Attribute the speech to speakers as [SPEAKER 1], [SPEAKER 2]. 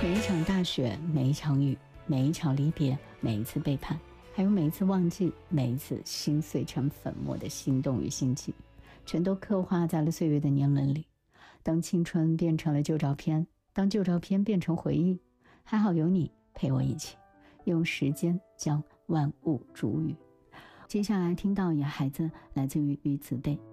[SPEAKER 1] 每一场大雪，每一场雨，每一场离别，每一次背叛，还有每一次忘记，每一次心碎成粉末的心动与心悸，全都刻画在了岁月的年轮里。当青春变成了旧照片，当旧照片变成回忆，还好有你陪我一起，用时间将万物煮雨。接下来听到野孩子，来自于于子贝。